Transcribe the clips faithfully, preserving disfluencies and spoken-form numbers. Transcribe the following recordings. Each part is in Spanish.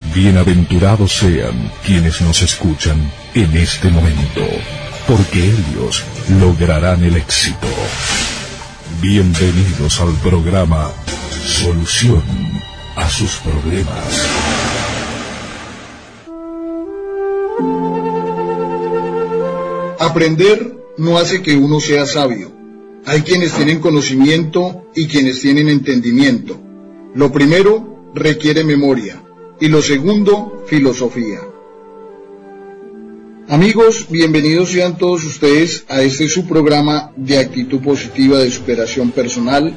Bienaventurados sean quienes nos escuchan en este momento, porque ellos lograrán el éxito. Bienvenidos al programa Solución a sus problemas. Aprender no hace que uno sea sabio. Hay quienes tienen conocimiento y quienes tienen entendimiento. Lo primero requiere memoria y lo segundo, filosofía. Amigos, bienvenidos sean todos ustedes a este su programa de actitud positiva de superación personal,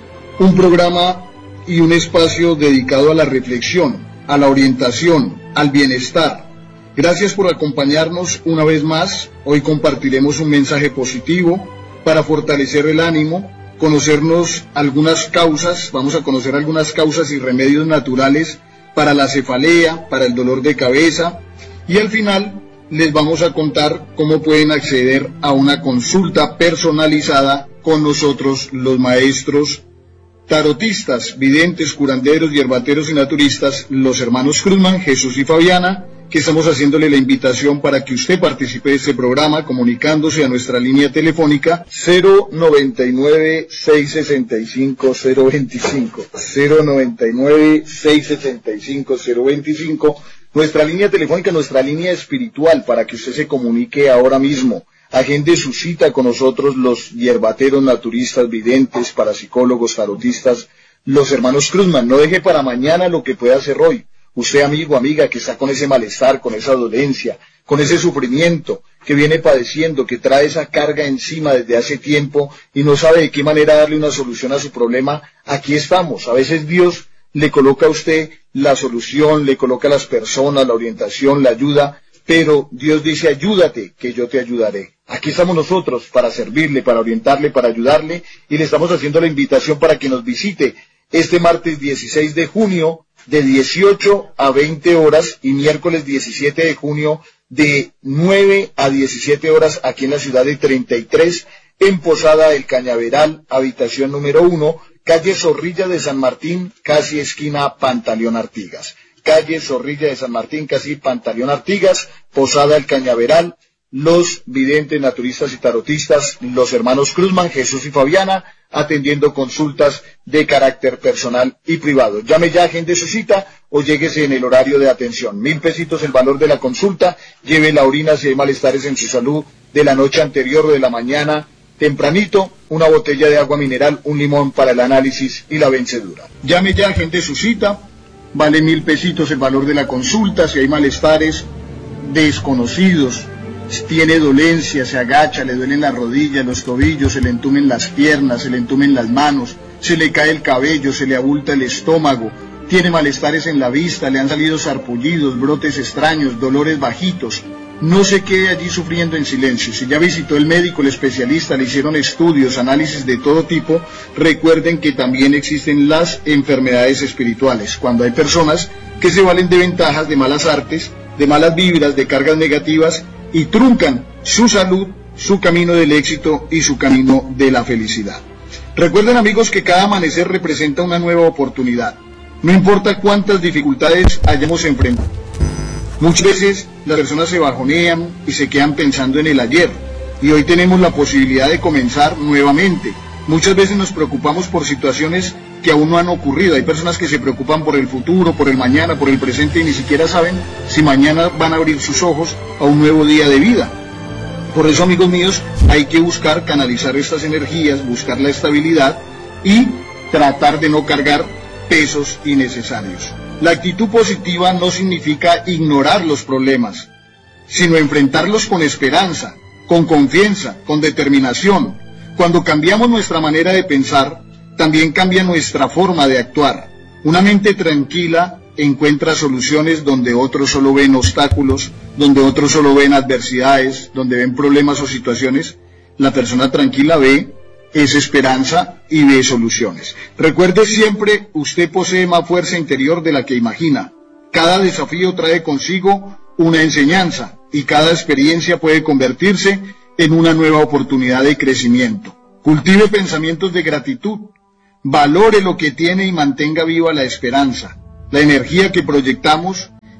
un programa y un espacio dedicado a la reflexión, a la orientación, al bienestar. Gracias por acompañarnos una vez más. Hoy compartiremos un mensaje positivo para fortalecer el ánimo, conocernos algunas causas, vamos a conocer algunas causas y remedios naturales para la cefalea, para el dolor de cabeza, y al final les vamos a contar cómo pueden acceder a una consulta personalizada con nosotros, los maestros tarotistas, videntes, curanderos, hierbateros y naturistas, los hermanos Cruzman, Jesús y Fabiana, que estamos haciéndole la invitación para que usted participe de este programa comunicándose a nuestra línea telefónica cero noventa y nueve, seiscientos sesenta y cinco, cero veinticinco, cero noventa y nueve, seiscientos sesenta y cinco, cero veinticinco, nuestra línea telefónica, nuestra línea espiritual, para que usted se comunique ahora mismo. Agende su cita con nosotros, los hierbateros, naturistas, videntes, parapsicólogos, tarotistas, los hermanos Cruzman. No deje para mañana lo que puede hacer hoy. Usted, amigo, amiga, que está con ese malestar, con esa dolencia, con ese sufrimiento que viene padeciendo, que trae esa carga encima desde hace tiempo y no sabe de qué manera darle una solución a su problema, aquí estamos. A veces Dios le coloca a usted la solución, le coloca a las personas, la orientación, la ayuda, pero Dios dice, ayúdate, que yo te ayudaré. Aquí estamos nosotros para servirle, para orientarle, para ayudarle, y le estamos haciendo la invitación para que nos visite este martes dieciséis de junio, de dieciocho a veinte horas, y miércoles diecisiete de junio de nueve a diecisiete horas aquí en la ciudad de treinta y tres, en Posada del Cañaveral, habitación número uno, calle Zorrilla de San Martín, casi esquina Pantaleón Artigas. Calle Zorrilla de San Martín, casi Pantaleón Artigas, Posada del Cañaveral, los videntes, naturistas y tarotistas, los hermanos Cruzman, Jesús y Fabiana, atendiendo consultas de carácter personal y privado. Llame ya, agende su cita o lléguese en el horario de atención. Mil pesitos el valor de la consulta. Lleve la orina si hay malestares en su salud de la noche anterior o de la mañana tempranito, una botella de agua mineral, un limón para el análisis y la vencedura. Llame ya, agende su cita. Vale mil pesitos el valor de la consulta. Si hay malestares desconocidos, tiene dolencia, se agacha, le duelen las rodillas, los tobillos, se le entumen las piernas, se le entumen las manos, se le cae el cabello, se le abulta el estómago, tiene malestares en la vista, le han salido sarpullidos, brotes extraños, dolores bajitos. No se quede allí sufriendo en silencio. Si ya visitó el médico, el especialista, le hicieron estudios, análisis de todo tipo, recuerden que también existen las enfermedades espirituales, cuando hay personas que se valen de ventajas, de malas artes, de malas vibras, de cargas negativas, y truncan su salud, su camino del éxito y su camino de la felicidad. Recuerden, amigos, que cada amanecer representa una nueva oportunidad. No importa cuántas dificultades hayamos enfrentado. Muchas veces las personas se bajonean y se quedan pensando en el ayer, y hoy tenemos la posibilidad de comenzar nuevamente. Muchas veces nos preocupamos por situaciones que aún no han ocurrido. Hay personas que se preocupan por el futuro, por el mañana, por el presente, y ni siquiera saben si mañana van a abrir sus ojos a un nuevo día de vida. Por eso, amigos míos, hay que buscar canalizar estas energías, buscar la estabilidad y tratar de no cargar pesos innecesarios. La actitud positiva no significa ignorar los problemas, sino enfrentarlos con esperanza, con confianza, con determinación. Cuando cambiamos nuestra manera de pensar, también cambia nuestra forma de actuar. Una mente tranquila encuentra soluciones donde otros solo ven obstáculos, donde otros solo ven adversidades, donde ven problemas o situaciones. La persona tranquila ve es esperanza y ve soluciones. Recuerde siempre, usted posee más fuerza interior de la que imagina. Cada desafío trae consigo una enseñanza y cada experiencia puede convertirse en una nueva oportunidad de crecimiento. Cultive pensamientos de gratitud, valore lo que tiene y mantenga viva la esperanza. La energía que proyectamos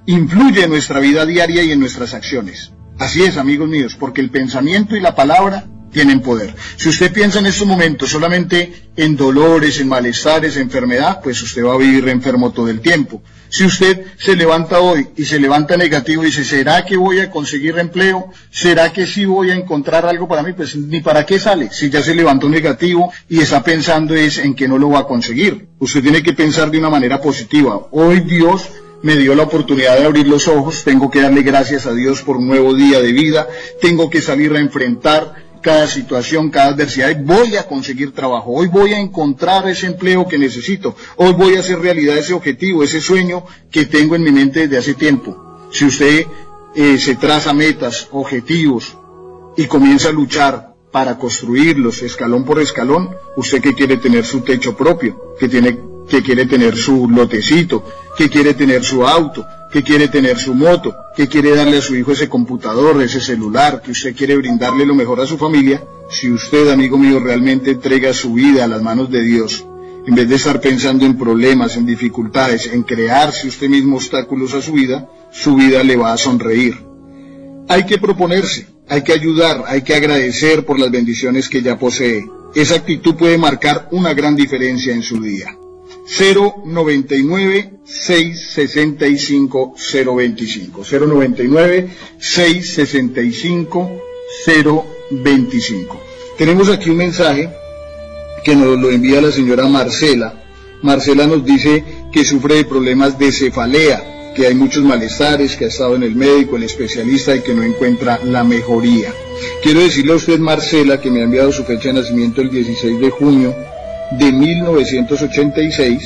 influye en nuestra vida diaria y en nuestras acciones. Así es, amigos míos, porque el pensamiento y la palabra tienen poder. Si usted piensa en estos momentos solamente en dolores, en malestares, en enfermedad, pues usted va a vivir enfermo todo el tiempo. Si usted se levanta hoy y se levanta negativo y dice, ¿será que voy a conseguir empleo? ¿Será que sí voy a encontrar algo para mí? Pues ni para qué sale, si ya se levantó negativo y está pensando es en que no lo va a conseguir. Usted tiene que pensar de una manera positiva. Hoy Dios me dio la oportunidad de abrir los ojos, tengo que darle gracias a Dios por un nuevo día de vida, tengo que salir a enfrentar cada situación, cada adversidad, y voy a conseguir trabajo, hoy voy a encontrar ese empleo que necesito, hoy voy a hacer realidad ese objetivo, ese sueño que tengo en mi mente desde hace tiempo. Si usted eh, se traza metas, objetivos, y comienza a luchar para construirlos escalón por escalón, usted que quiere tener su techo propio, que tiene, que quiere tener su lotecito, que quiere tener su auto, que quiere tener su moto, que quiere darle a su hijo ese computador, ese celular, que usted quiere brindarle lo mejor a su familia, si usted, amigo mío, realmente entrega su vida a las manos de Dios, en vez de estar pensando en problemas, en dificultades, en crearse usted mismo obstáculos a su vida, su vida le va a sonreír. Hay que proponerse, hay que ayudar, hay que agradecer por las bendiciones que ya posee. Esa actitud puede marcar una gran diferencia en su día. cero noventa y nueve, seis sesenta y cinco, cero veinticinco. cero noventa y nueve, seis sesenta y cinco, cero veinticinco. Tenemos aquí un mensaje que nos lo envía la señora Marcela. Marcela nos dice que sufre de problemas de cefalea, que hay muchos malestares, que ha estado en el médico, el especialista y que no encuentra la mejoría. Quiero decirle a usted, Marcela, que me ha enviado su fecha de nacimiento el dieciséis de junio de mil novecientos ochenta y seis,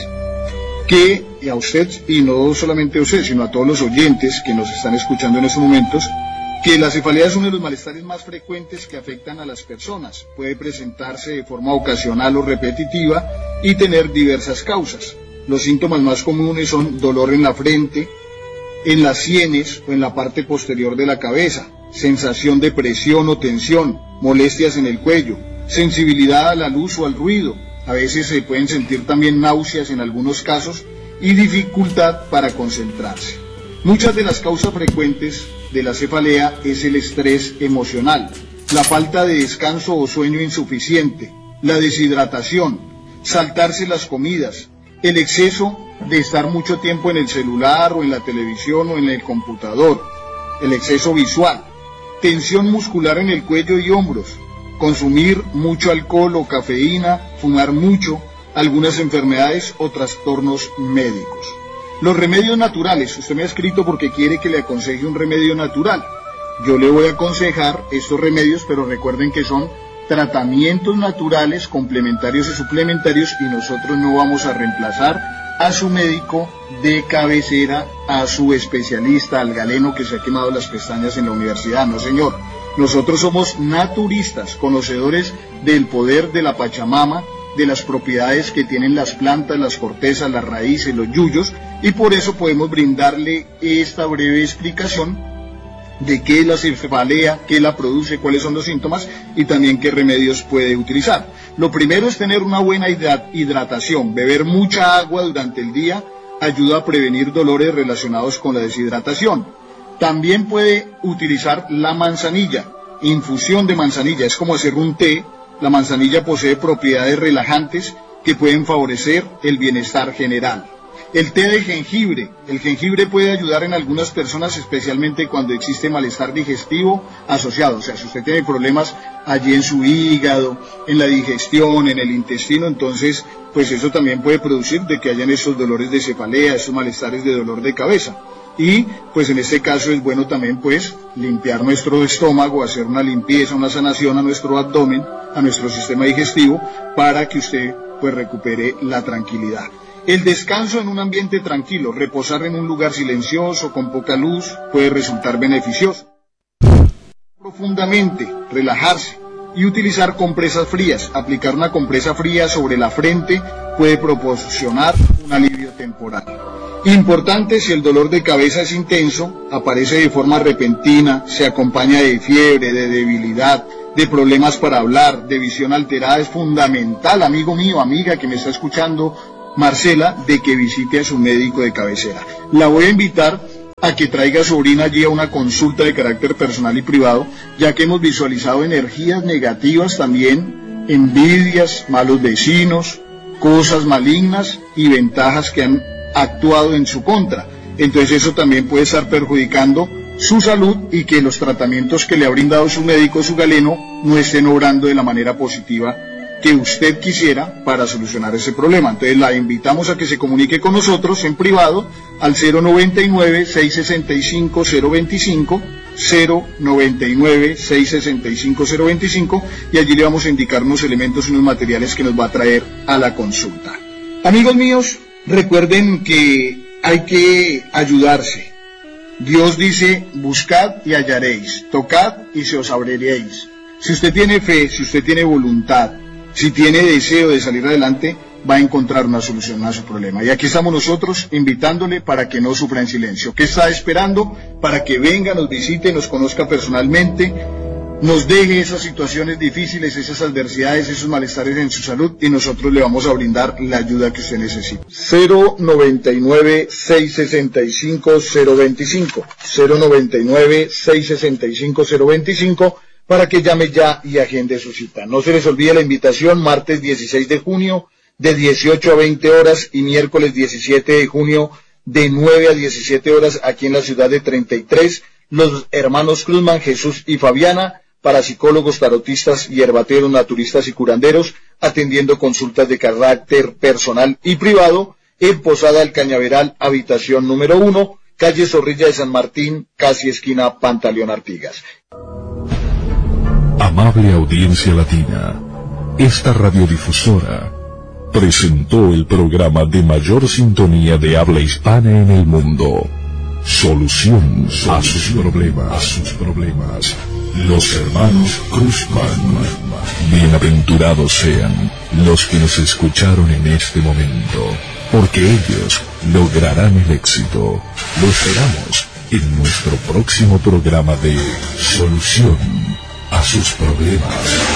que y a usted, y no solamente a usted, sino a todos los oyentes que nos están escuchando en estos momentos, que la cefalea es uno de los malestares más frecuentes que afectan a las personas. Puede presentarse de forma ocasional o repetitiva y tener diversas causas. Los síntomas más comunes son dolor en la frente, en las sienes o en la parte posterior de la cabeza, sensación de presión o tensión, molestias en el cuello, sensibilidad a la luz o al ruido. A veces se pueden sentir también náuseas en algunos casos y dificultad para concentrarse. Muchas de las causas frecuentes de la cefalea es el estrés emocional, la falta de descanso o sueño insuficiente, la deshidratación, saltarse las comidas, el exceso de estar mucho tiempo en el celular o en la televisión o en el computador, el exceso visual, tensión muscular en el cuello y hombros, consumir mucho alcohol o cafeína, fumar mucho, algunas enfermedades o trastornos médicos. Los remedios naturales, usted me ha escrito porque quiere que le aconseje un remedio natural. Yo le voy a aconsejar estos remedios, pero recuerden que son tratamientos naturales, complementarios y suplementarios, y nosotros no vamos a reemplazar a su médico de cabecera, a su especialista, al galeno que se ha quemado las pestañas en la universidad. No, señor. Nosotros somos naturistas, conocedores del poder de la Pachamama, de las propiedades que tienen las plantas, las cortezas, las raíces, los yuyos, y por eso podemos brindarle esta breve explicación de qué es la cefalea, qué la produce, cuáles son los síntomas y también qué remedios puede utilizar. Lo primero es tener una buena hidratación. Beber mucha agua durante el día ayuda a prevenir dolores relacionados con la deshidratación. También puede utilizar la manzanilla, infusión de manzanilla, es como hacer un té. La manzanilla posee propiedades relajantes que pueden favorecer el bienestar general. El té de jengibre, el jengibre puede ayudar en algunas personas, especialmente cuando existe malestar digestivo asociado. O sea, si usted tiene problemas allí en su hígado, en la digestión, en el intestino, entonces, pues eso también puede producir de que hayan esos dolores de cefalea, esos malestares de dolor de cabeza. Y pues en este caso es bueno también pues limpiar nuestro estómago, hacer una limpieza, una sanación a nuestro abdomen, a nuestro sistema digestivo, para que usted pues recupere la tranquilidad. El descanso en un ambiente tranquilo, reposar en un lugar silencioso, con poca luz, puede resultar beneficioso. Profundamente, relajarse y utilizar compresas frías. Aplicar una compresa fría sobre la frente puede proporcionar un alivio temporal. Importante, si el dolor de cabeza es intenso, aparece de forma repentina, se acompaña de fiebre, de debilidad, de problemas para hablar, de visión alterada, es fundamental, amigo mío, amiga que me está escuchando, Marcela, de que visite a su médico de cabecera. La voy a invitar a que traiga a su sobrina allí a una consulta de carácter personal y privado, ya que hemos visualizado energías negativas también, envidias, malos vecinos, cosas malignas y ventajas que han actuado en su contra. Entonces eso también puede estar perjudicando su salud y que los tratamientos que le ha brindado su médico, su galeno, no estén obrando de la manera positiva que usted quisiera para solucionar ese problema. Entonces la invitamos a que se comunique con nosotros en privado al cero noventa y nueve, seiscientos sesenta y cinco, cero veinticinco, cero noventa y nueve, seiscientos sesenta y cinco, cero veinticinco, y allí le vamos a indicar unos elementos y unos materiales que nos va a traer a la consulta. Amigos míos, recuerden que hay que ayudarse. Dios dice, buscad y hallaréis, tocad y se os abriréis. Si usted tiene fe, si usted tiene voluntad, si tiene deseo de salir adelante, va a encontrar una solución a su problema. Y aquí estamos nosotros invitándole para que no sufra en silencio. ¿Qué está esperando? Para que venga, nos visite, nos conozca personalmente, nos deje esas situaciones difíciles, esas adversidades, esos malestares en su salud, y nosotros le vamos a brindar la ayuda que usted necesita. cero noventa y nueve, seiscientos sesenta y cinco, cero veinticinco, cero noventa y nueve, seiscientos sesenta y cinco, cero veinticinco, para que llame ya y agende su cita. No se les olvide la invitación, martes dieciséis de junio, de dieciocho a veinte horas, y miércoles diecisiete de junio, de nueve a diecisiete horas, aquí en la ciudad de treinta y tres, los hermanos Cruzman, Jesús y Fabiana, para psicólogos, tarotistas, hierbateros, naturistas y curanderos, atendiendo consultas de carácter personal y privado, en Posada del Cañaveral, habitación número uno, calle Zorrilla de San Martín, casi esquina Pantaleón Artigas. Amable audiencia latina, esta radiodifusora presentó el programa de mayor sintonía de habla hispana en el mundo. Solución a sus problemas, a sus problemas. Los hermanos Cruzman. Bienaventurados sean los que nos escucharon en este momento, porque ellos lograrán el éxito. Lo esperamos en nuestro próximo programa de Solución a sus problemas.